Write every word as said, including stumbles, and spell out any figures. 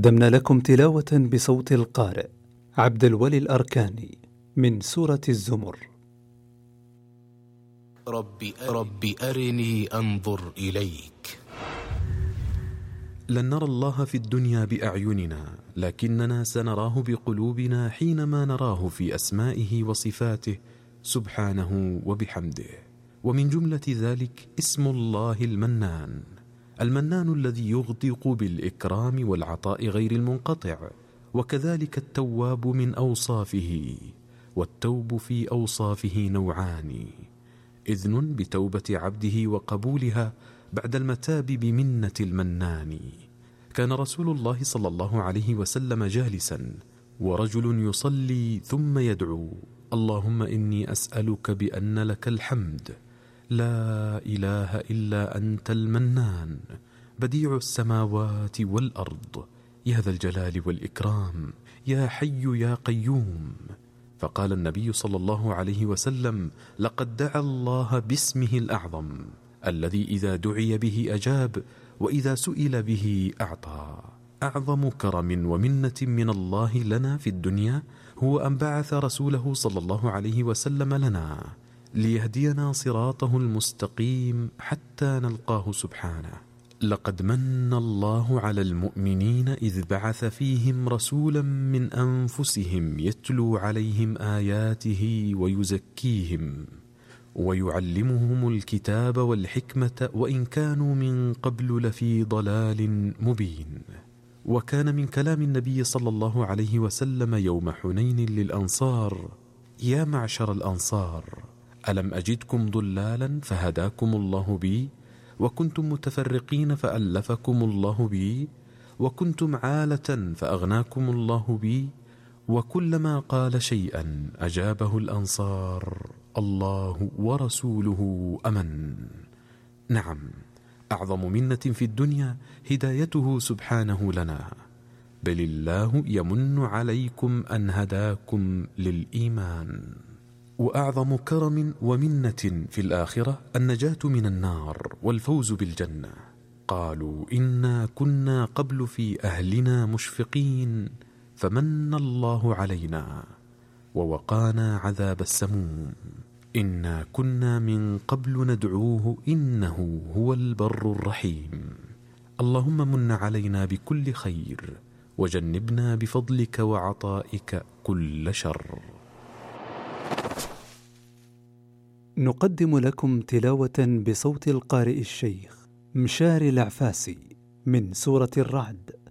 قدمنا لكم تلاوة بصوت القارئ عبد الولي الأركاني من سورة الزمر. رب, رب أرني أنظر إليك. لن نرى الله في الدنيا بأعيننا، لكننا سنراه بقلوبنا حينما نراه في أسمائه وصفاته سبحانه وبحمده. ومن جملة ذلك اسم الله المنان، المنان الذي يغدق بالإكرام والعطاء غير المنقطع. وكذلك التواب من أوصافه، والتوب في أوصافه نوعان: إذن بتوبة عبده وقبولها بعد المتاب بمنة المنان. كان رسول الله صلى الله عليه وسلم جالسا ورجل يصلي ثم يدعو: اللهم إني أسألك بأن لك الحمد، لا إله إلا أنت المنان، بديع السماوات والأرض، يا ذا الجلال والإكرام، يا حي يا قيوم. فقال النبي صلى الله عليه وسلم: لقد دعا الله باسمه الأعظم الذي إذا دعي به أجاب، وإذا سئل به أعطى. أعظم كرم ومنة من الله لنا في الدنيا هو أن بعث رسوله صلى الله عليه وسلم لنا ليهدينا صراطه المستقيم حتى نلقاه سبحانه. لقد من الله على المؤمنين إذ بعث فيهم رسولا من أنفسهم يتلو عليهم آياته ويزكيهم ويعلمهم الكتاب والحكمة وإن كانوا من قبل لفي ضلال مبين. وكان من كلام النبي صلى الله عليه وسلم يوم حنين للأنصار: يا معشر الأنصار، ألم أجدكم ضلالا فهداكم الله بي، وكنتم متفرقين فألفكم الله بي، وكنتم عالة فأغناكم الله بي. وكلما قال شيئا أجابه الأنصار: الله ورسوله أمن. نعم، أعظم منة في الدنيا هدايته سبحانه لنا، بل الله يمن عليكم أن هداكم للإيمان. وأعظم كرم ومنة في الآخرة النجاة من النار والفوز بالجنة. قالوا: إنا كنا قبل في أهلنا مشفقين فمن الله علينا ووقانا عذاب السموم، إنا كنا من قبل ندعوه إنه هو البر الرحيم. اللهم من علينا بكل خير، وجنبنا بفضلك وعطائك كل شر. نقدم لكم تلاوة بصوت القارئ الشيخ مشاري العفاسي من سورة الرعد.